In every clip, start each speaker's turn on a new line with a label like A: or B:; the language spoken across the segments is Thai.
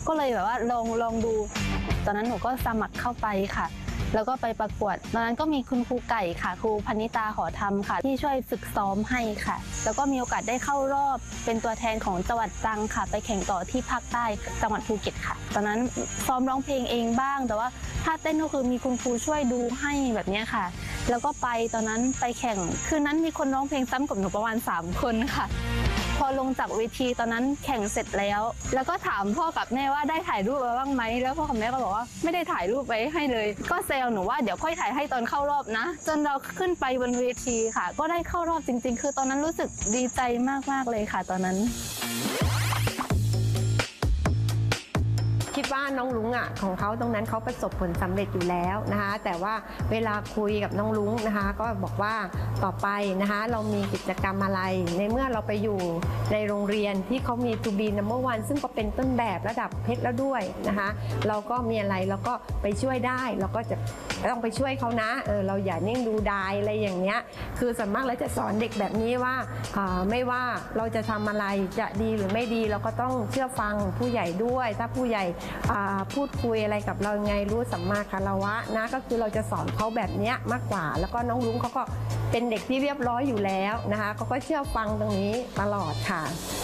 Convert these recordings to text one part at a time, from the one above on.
A: ก็เลยแบบว่าลองดูตอนนั้นหนูก็สมัครเข้าไปค่ะแล้วก็ไปประกวดตอนนั้นก็มีคุณครูไก่ค่ะครูพนิตาหอธรรมค่ะที่ช่วยฝึกซ้อมให้ค่ะแล้วก็มีโอกาสได้เข้ารอบเป็นตัวแทนของจังหวัดตรังค่ะไปแข่งต่อที่ภาคใต้จังหวัดภูเก็ตค่ะตอนนั้นซ้อมร้องเพลงเองบ้างแต่ว่าถ้าเต้นก็คือมีคุณครูช่วยดูให้แบบนี้ค่ะแล้วก็ไปตอนนั้นไปแข่งคืนนั้นมีคนร้องเพลงซ้ำกับหนูประมาณ3 คนค่ะพอลงจากเวทีตอนนั้นแข่งเสร็จแล้วก็ถามพ่อกับแม่ว่าได้ถ่ายรูปไว้บ้างไหมแล้วพ่อกับแม่ก็บอกว่าไม่ได้ถ่ายรูปไว้ให้เลยก็แซวหนูว่าเดี๋ยวค่อยถ่ายให้ตอนเข้ารอบนะจนเราขึ้นไปบนเวทีค่ะก็ได้เข้ารอบจริงๆคือตอนนั้นรู้สึกดีใจมากๆเลยค่ะตอนนั้น
B: คิดว่าน้องลุงของเขาตรงนั้นเขาประสบผลสำเร็จอยู่แล้วนะคะแต่ว่าเวลาคุยกับน้องลุงนะคะก็บอกว่าต่อไปนะคะเรามีกิจกรรมอะไรในเมื่อเราไปอยู่ในโรงเรียนที่เขามี To be number one ซึ่งก็เป็นต้นแบบระดับเพชรแล้วด้วยนะคะเราก็มีอะไรเราก็ไปช่วยได้เราก็จะต้องไปช่วยเขานะเราอย่านิ่งดูดายอะไรอย่างเงี้ยคือส่วนมากแล้วจะสอนเด็กแบบนี้ว่าไม่ว่าเราจะทำอะไรจะดีหรือไม่ดีเราก็ต้องเชื่อฟังผู้ใหญ่ด้วยถ้าผู้ใหญ่พูดคุยอะไรกับเราไงรู้สัมมาคารวะนะก็คือเราจะสอนเขาแบบนี้มากกว่าแล้วก็น้องลุงเขาก็เป็นเด็กที่เรียบร้อยอยู่แล้วนะคะเขาก็เชื่อฟังตรงนี้ตลอดค่ะ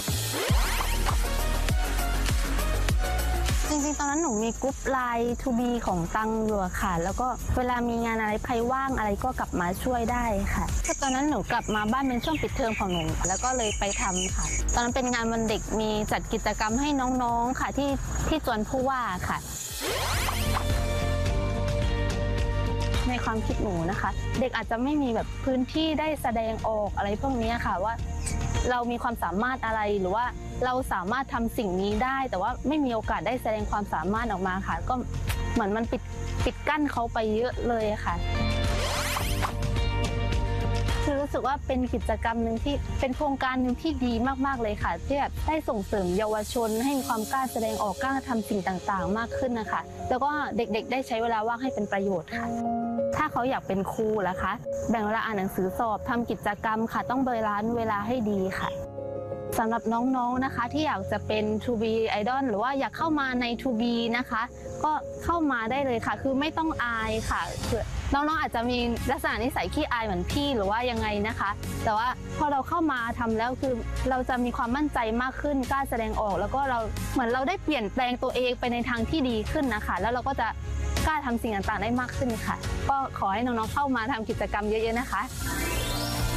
A: จริงๆตอนนั้นหนูมีกรุ๊ปไลน์ To be ของตังอยู่ค่ะแล้วก็เวลามีงานอะไรใครว่างอะไรก็กลับมาช่วยได้ค่ะตอนนั้นหนูกลับมาบ้านเป็นช่วงปิดเทอมของหนูแล้วก็เลยไปทำค่ะตอนนั้นเป็นงานวันเด็กมีจัดกิจกรรมให้น้องๆค่ะที่จวนผู้ว่าค่ะในความคิดหนูนะคะเด็กอาจจะไม่มีแบบพื้นที่ได้แสดงออกอะไรพวกนี้ค่ะว่าเรามีความสามารถอะไรหรือว่าเราสามารถทำสิ่งนี้ได้แต่ว่าไม่มีโอกาสได้แสดงความสามารถออกมาค่ะก็เหมือนมันปิดกั้นเขาไปเยอะเลยค่ะคือรู้สึกว่าเป็นกิจกรรมหนึ่งที่เป็นโครงการหนึ่งที่ดีมากๆเลยค่ะที่แบบได้ส่งเสริมเยาวชนให้มีความกล้าแสดงออกกล้าทำสิ่งต่างๆมากขึ้นนะคะแล้วก็เด็กๆได้ใช้เวลาว่างให้เป็นประโยชน์ค่ะถ้าเขาอยากเป็นครูล่ะคะแบ่งเวลาอ่านหนังสือสอบทำกิจกรรมค่ะต้องบริหารเวลาให้ดีค่ะสำหรับน้องๆนะคะที่อยากจะเป็น To be Idol หรือว่าอยากเข้ามาใน To be นะคะก็เข้ามาได้เลยค่ะคือไม่ต้องอายค่ะคือน้องๆอาจจะมีลักษณะนิสัยขี้อายเหมือนพี่หรือว่ายังไงนะคะแต่ว่าพอเราเข้ามาทำแล้วคือเราจะมีความมั่นใจมากขึ้นกล้าแสดงออกแล้วก็เราเหมือนเราได้เปลี่ยนแปลงตัวเองไปในทางที่ดีขึ้นนะคะแล้วเราก็จะกล้าทำสิ่งต่างๆได้มากขึ้นค่ะก็ขอให้น้องๆเข้ามาทำกิจกรรมเยอะๆนะคะ